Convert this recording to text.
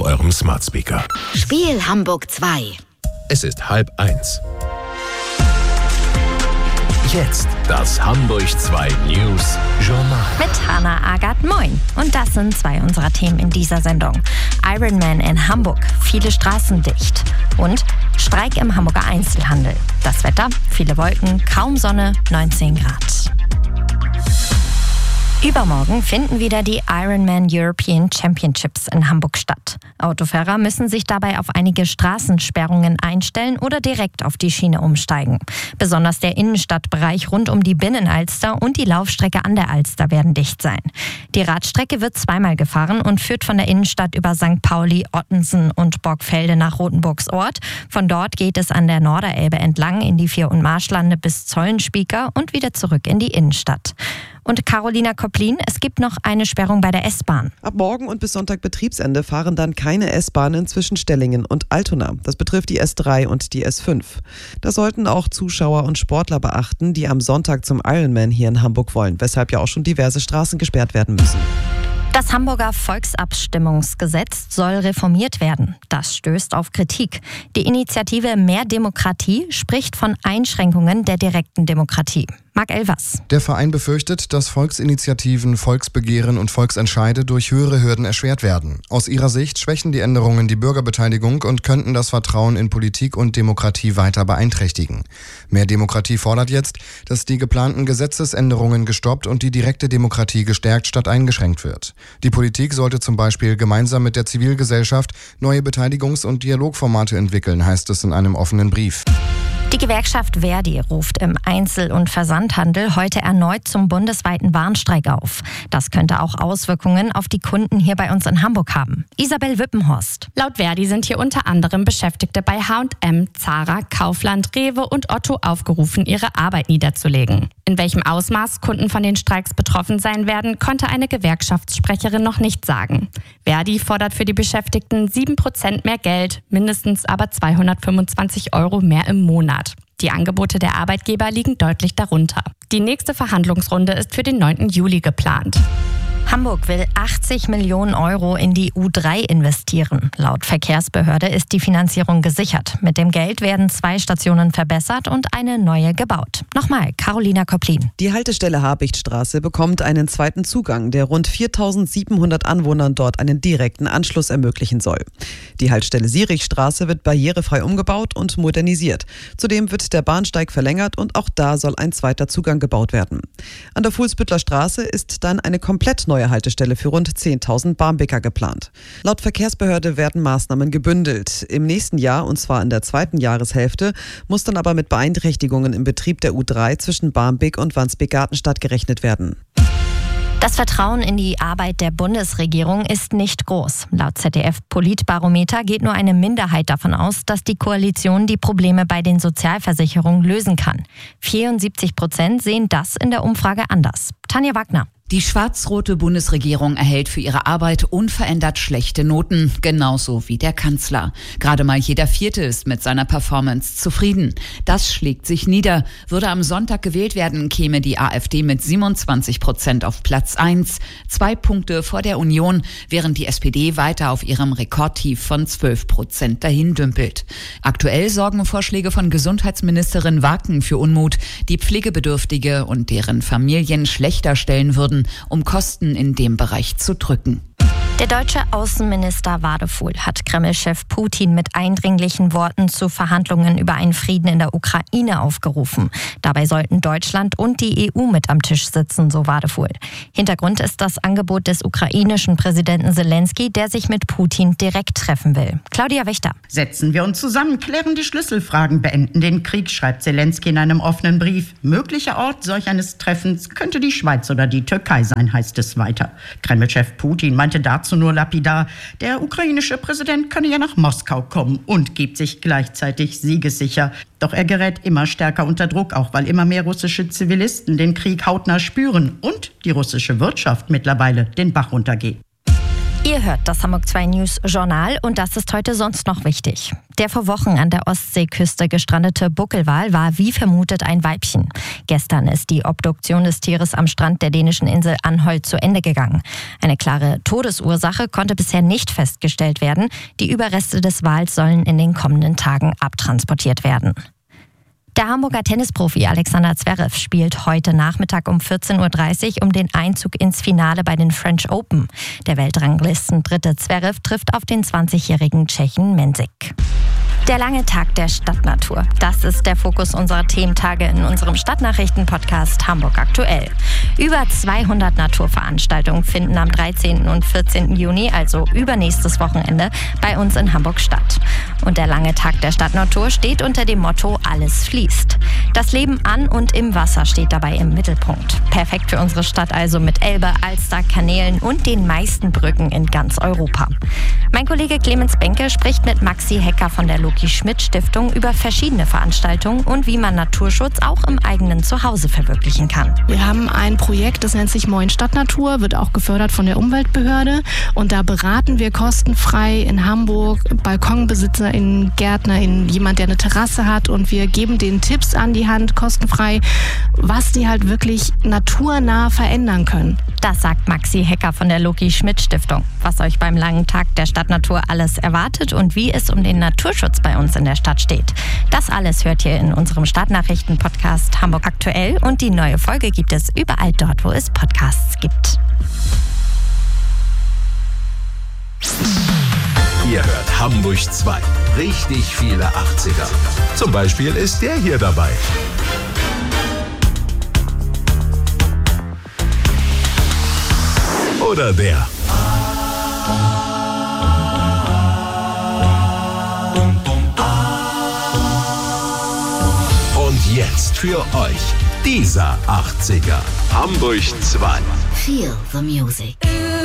auf eurem Smart Speaker. Spiel Hamburg 2. Es ist 12:30. Jetzt das Hamburg 2 News Journal. Mit Hannah Agathe, moin. Und das sind zwei unserer Themen in dieser Sendung. Ironman in Hamburg, viele Straßen dicht. Und Streik im Hamburger Einzelhandel. Das Wetter, viele Wolken, kaum Sonne, 19 Grad. Übermorgen finden wieder die Ironman European Championships in Hamburg statt. Autofahrer müssen sich dabei auf einige Straßensperrungen einstellen oder direkt auf die Schiene umsteigen. Besonders der Innenstadtbereich rund um die Binnenalster und die Laufstrecke an der Alster werden dicht sein. Die Radstrecke wird zweimal gefahren und führt von der Innenstadt über St. Pauli, Ottensen und Borgfelde nach Rothenburgsort. Von dort geht es an der Norderelbe entlang in die Vier- und Marschlande bis Zollenspieker und wieder zurück in die Innenstadt. Und Carolina Koplin, es gibt noch eine Sperrung bei der S-Bahn. Ab morgen und bis Sonntag Betriebsende fahren dann keine S-Bahnen zwischen Stellingen und Altona. Das betrifft die S3 und die S5. Das sollten auch Zuschauer und Sportler beachten, die am Sonntag zum Ironman hier in Hamburg wollen, weshalb ja auch schon diverse Straßen gesperrt werden müssen. Das Hamburger Volksabstimmungsgesetz soll reformiert werden. Das stößt auf Kritik. Die Initiative Mehr Demokratie spricht von Einschränkungen der direkten Demokratie. Marc Elvers. Der Verein befürchtet, dass Volksinitiativen, Volksbegehren und Volksentscheide durch höhere Hürden erschwert werden. Aus ihrer Sicht schwächen die Änderungen die Bürgerbeteiligung und könnten das Vertrauen in Politik und Demokratie weiter beeinträchtigen. Mehr Demokratie fordert jetzt, dass die geplanten Gesetzesänderungen gestoppt und die direkte Demokratie gestärkt statt eingeschränkt wird. Die Politik sollte zum Beispiel gemeinsam mit der Zivilgesellschaft neue Beteiligungs- und Dialogformate entwickeln, heißt es in einem offenen Brief. Die Gewerkschaft Verdi ruft im Einzel- und Versandhandel heute erneut zum bundesweiten Warnstreik auf. Das könnte auch Auswirkungen auf die Kunden hier bei uns in Hamburg haben. Isabel Wippenhorst. Laut Verdi sind hier unter anderem Beschäftigte bei H&M, Zara, Kaufland, Rewe und Otto aufgerufen, ihre Arbeit niederzulegen. In welchem Ausmaß Kunden von den Streiks betroffen sein werden, konnte eine Gewerkschaftssprecherin noch nicht sagen. Verdi fordert für die Beschäftigten 7% mehr Geld, mindestens aber 225 € mehr im Monat. Die Angebote der Arbeitgeber liegen deutlich darunter. Die nächste Verhandlungsrunde ist für den 9. Juli geplant. Hamburg will 80 Millionen € in die U3 investieren. Laut Verkehrsbehörde ist die Finanzierung gesichert. Mit dem Geld werden 2 Stationen verbessert und eine neue gebaut. Nochmal, Carolina Koplin. Die Haltestelle Habichtstraße bekommt einen zweiten Zugang, der rund 4.700 Anwohnern dort einen direkten Anschluss ermöglichen soll. Die Haltestelle Sierichstraße wird barrierefrei umgebaut und modernisiert. Zudem wird der Bahnsteig verlängert und auch da soll ein zweiter Zugang gebaut werden. An der Fuhlsbüttler Straße ist dann eine komplett neue Haltestelle für rund 10.000 Barmbeker geplant. Laut Verkehrsbehörde werden Maßnahmen gebündelt. Im nächsten Jahr, und zwar in der zweiten Jahreshälfte, muss dann aber mit Beeinträchtigungen im Betrieb der U3 zwischen Barmbek und Wandsbek-Gartenstadt gerechnet werden. Das Vertrauen in die Arbeit der Bundesregierung ist nicht groß. Laut ZDF-Politbarometer geht nur eine Minderheit davon aus, dass die Koalition die Probleme bei den Sozialversicherungen lösen kann. 74% sehen das in der Umfrage anders. Tanja Wagner. Die schwarz-rote Bundesregierung erhält für ihre Arbeit unverändert schlechte Noten, genauso wie der Kanzler. Gerade mal jeder Vierte ist mit seiner Performance zufrieden. Das schlägt sich nieder. Würde am Sonntag gewählt werden, käme die AfD mit 27% auf Platz 1, 2 Punkte vor der Union, während die SPD weiter auf ihrem Rekordtief von 12% dahin dümpelt. Aktuell sorgen Vorschläge von Gesundheitsministerin Waken für Unmut, die Pflegebedürftige und deren Familien schlechter stellen würden, um Kosten in dem Bereich zu drücken. Der deutsche Außenminister Wadefuhl hat Kreml-Chef Putin mit eindringlichen Worten zu Verhandlungen über einen Frieden in der Ukraine aufgerufen. Dabei sollten Deutschland und die EU mit am Tisch sitzen, so Wadefuhl. Hintergrund ist das Angebot des ukrainischen Präsidenten Zelensky, der sich mit Putin direkt treffen will. Claudia Wächter. Setzen wir uns zusammen, klären die Schlüsselfragen, beenden den Krieg, schreibt Zelensky in einem offenen Brief. Möglicher Ort solch eines Treffens könnte die Schweiz oder die Türkei sein, heißt es weiter. Kreml-Chef Putin meinte dazu nur lapidar, der ukrainische Präsident könne ja nach Moskau kommen und gibt sich gleichzeitig siegessicher. Doch er gerät immer stärker unter Druck, auch weil immer mehr russische Zivilisten den Krieg hautnah spüren und die russische Wirtschaft mittlerweile den Bach runtergeht. Ihr hört das Hamburg 2 News Journal und das ist heute sonst noch wichtig. Der vor Wochen an der Ostseeküste gestrandete Buckelwal war wie vermutet ein Weibchen. Gestern ist die Obduktion des Tieres am Strand der dänischen Insel Anholt zu Ende gegangen. Eine klare Todesursache konnte bisher nicht festgestellt werden. Die Überreste des Wals sollen in den kommenden Tagen abtransportiert werden. Der Hamburger Tennisprofi Alexander Zverev spielt heute Nachmittag um 14:30 Uhr um den Einzug ins Finale bei den French Open. Der Weltranglisten-Dritte Zverev trifft auf den 20-jährigen Tschechen Mensik. Der lange Tag der Stadtnatur. Das ist der Fokus unserer Thementage in unserem Stadtnachrichten-Podcast Hamburg aktuell. Über 200 Naturveranstaltungen finden am 13. und 14. Juni, also übernächstes Wochenende, bei uns in Hamburg statt. Und der lange Tag der Stadtnatur steht unter dem Motto Alles fließt. Das Leben an und im Wasser steht dabei im Mittelpunkt. Perfekt für unsere Stadt also mit Elbe, Alster, Kanälen und den meisten Brücken in ganz Europa. Mein Kollege Clemens Benke spricht mit Maxi Hecker von der Loki-Schmidt-Stiftung über verschiedene Veranstaltungen und wie man Naturschutz auch im eigenen Zuhause verwirklichen kann. Wir haben ein Projekt, das nennt sich Moin Stadtnatur, wird auch gefördert von der Umweltbehörde. Und da beraten wir kostenfrei in Hamburg BalkonbesitzerInnen, GärtnerInnen, jemand, der eine Terrasse hat. Und wir geben denen Tipps an die Hand, kostenfrei, was die halt wirklich naturnah verändern können. Das sagt Maxi Hecker von der Loki-Schmidt-Stiftung. Was euch beim langen Tag der Stadtnatur alles erwartet und wie es um den Naturschutz bei uns in der Stadt steht. Das alles hört ihr in unserem Stadtnachrichten-Podcast Hamburg aktuell und die neue Folge gibt es überall dort, wo es Podcasts gibt. Ihr hört Hamburg 2. Richtig viele 80er. Zum Beispiel ist der hier dabei. Oder der. Und jetzt für euch dieser 80er. Hamburg 2. Feel the music.